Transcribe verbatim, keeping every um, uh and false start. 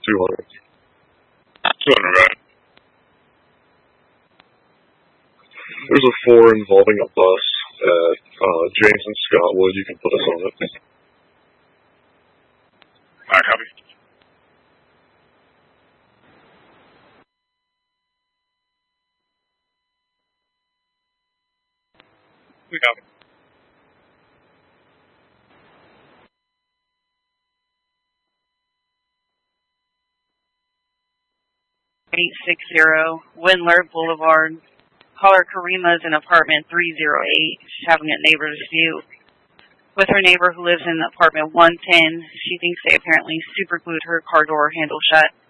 two hundred. two hundred, right? There's a four involving a bus at uh, James and Scottwood. You can put us on it. Alright, copy. We copy. eight six zero, Windler Boulevard. Caller Karima's in apartment three oh eight. She's having a neighbor dispute with her neighbor who lives in apartment one ten. She thinks they apparently super glued her car door handle shut.